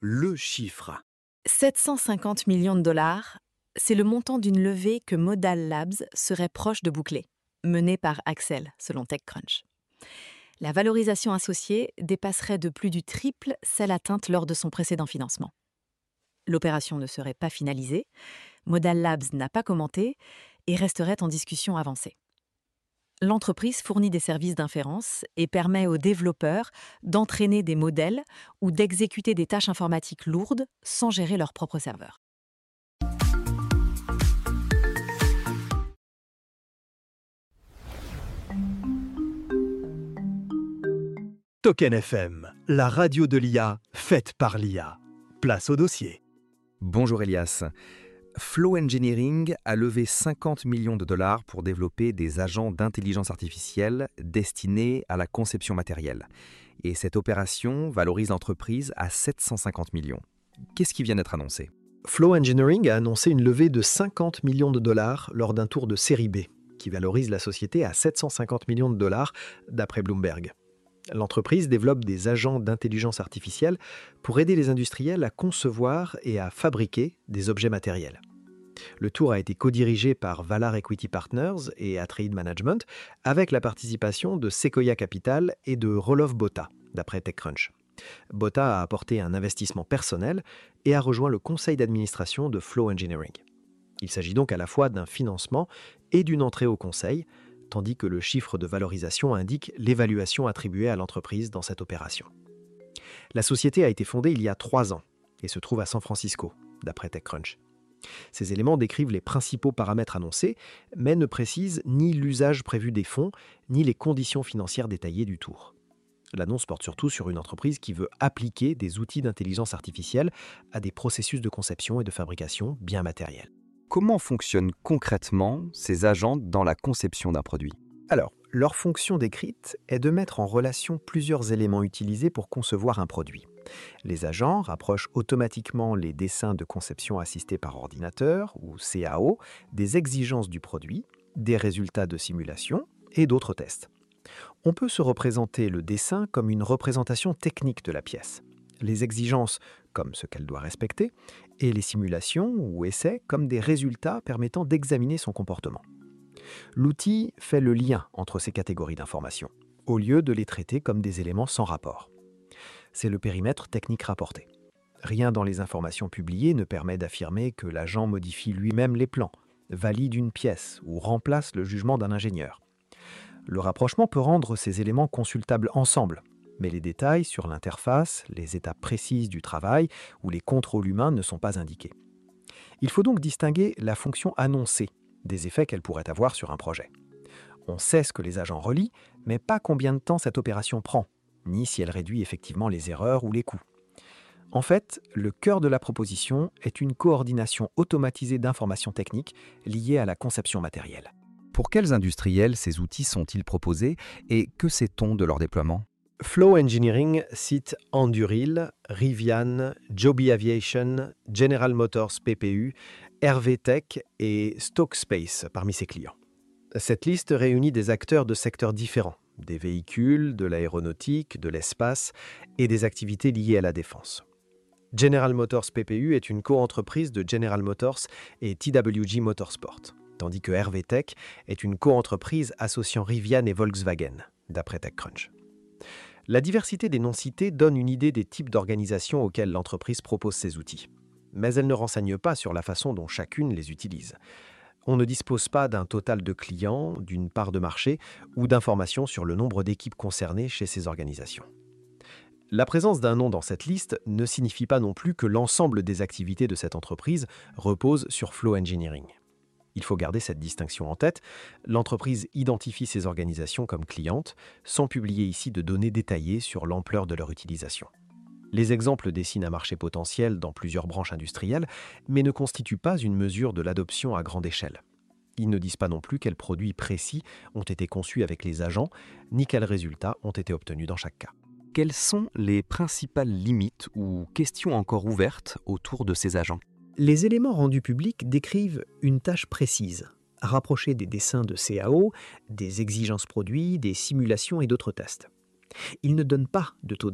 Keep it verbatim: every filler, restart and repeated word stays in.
le chiffre. sept cent cinquante millions de dollars, c'est le montant d'une levée que Modal Labs serait proche de boucler, menée par Accel, selon TechCrunch. La valorisation associée dépasserait de plus du triple celle atteinte lors de son précédent financement. L'opération ne serait pas finalisée, Modal Labs n'a pas commenté et resterait en discussion avancée. L'entreprise fournit des services d'inférence et permet aux développeurs d'entraîner des modèles ou d'exécuter des tâches informatiques lourdes sans gérer leurs propres serveurs. Token F M, la radio de l'I A, faite par l'I A. Place au dossier. Bonjour Elias. Flow Engineering a levé cinquante millions de dollars pour développer des agents d'intelligence artificielle destinés à la conception matérielle. Et cette opération valorise l'entreprise à sept cent cinquante millions. Qu'est-ce qui vient d'être annoncé ? Flow Engineering a annoncé une levée de cinquante millions de dollars lors d'un tour de série B, qui valorise la société à sept cent cinquante millions de dollars, d'après Bloomberg. L'entreprise développe des agents d'intelligence artificielle pour aider les industriels à concevoir et à fabriquer des objets matériels. Le tour a été co-dirigé par Valar Equity Partners et Atreides Management, avec la participation de Sequoia Capital et de Roelof Botha, d'après TechCrunch. Botha a apporté un investissement personnel et a rejoint le conseil d'administration de Flow Engineering. Il s'agit donc à la fois d'un financement et d'une entrée au conseil, tandis que le chiffre de valorisation indique l'évaluation attribuée à l'entreprise dans cette opération. La société a été fondée il y a trois ans et se trouve à San Francisco, d'après TechCrunch. Ces éléments décrivent les principaux paramètres annoncés, mais ne précisent ni l'usage prévu des fonds, ni les conditions financières détaillées du tour. L'annonce porte surtout sur une entreprise qui veut appliquer des outils d'intelligence artificielle à des processus de conception et de fabrication bien matériels. Comment fonctionnent concrètement ces agents dans la conception d'un produit ? Alors, leur fonction décrite est de mettre en relation plusieurs éléments utilisés pour concevoir un produit. Les agents rapprochent automatiquement les dessins de conception assistés par ordinateur, ou C A O, des exigences du produit, des résultats de simulation et d'autres tests. On peut se représenter le dessin comme une représentation technique de la pièce, les exigences comme ce qu'elle doit respecter, et les simulations ou essais comme des résultats permettant d'examiner son comportement. L'outil fait le lien entre ces catégories d'informations, au lieu de les traiter comme des éléments sans rapport. C'est le périmètre technique rapporté. Rien dans les informations publiées ne permet d'affirmer que l'agent modifie lui-même les plans, valide une pièce ou remplace le jugement d'un ingénieur. Le rapprochement peut rendre ces éléments consultables ensemble, mais les détails sur l'interface, les étapes précises du travail ou les contrôles humains ne sont pas indiqués. Il faut donc distinguer la fonction annoncée des effets qu'elle pourrait avoir sur un projet. On sait ce que les agents relient, mais pas combien de temps cette opération prend, ni si elle réduit effectivement les erreurs ou les coûts. En fait, le cœur de la proposition est une coordination automatisée d'informations techniques liées à la conception matérielle. Pour quels industriels ces outils sont-ils proposés et que sait-on de leur déploiement ? Flow Engineering cite Anduril, Rivian, Joby Aviation, General Motors P P U, R V Tech et Stoke Space parmi ses clients. Cette liste réunit des acteurs de secteurs différents, des véhicules, de l'aéronautique, de l'espace et des activités liées à la défense. General Motors P P U est une co-entreprise de General Motors et T W G Motorsport, tandis que R V Tech est une co-entreprise associant Rivian et Volkswagen, d'après TechCrunch. La diversité des noms cités donne une idée des types d'organisations auxquelles l'entreprise propose ses outils. Mais elle ne renseigne pas sur la façon dont chacune les utilise. On ne dispose pas d'un total de clients, d'une part de marché ou d'informations sur le nombre d'équipes concernées chez ces organisations. La présence d'un nom dans cette liste ne signifie pas non plus que l'ensemble des activités de cette entreprise repose sur Flow Engineering. Il faut garder cette distinction en tête. L'entreprise identifie ces organisations comme clientes, sans publier ici de données détaillées sur l'ampleur de leur utilisation. Les exemples dessinent un marché potentiel dans plusieurs branches industrielles, mais ne constituent pas une mesure de l'adoption à grande échelle. Ils ne disent pas non plus quels produits précis ont été conçus avec les agents, ni quels résultats ont été obtenus dans chaque cas. Quelles sont les principales limites ou questions encore ouvertes autour de ces agents ? Les éléments rendus publics décrivent une tâche précise, rapprocher des dessins de C A O, des exigences produits, des simulations et d'autres tests. Ils ne donnent pas de taux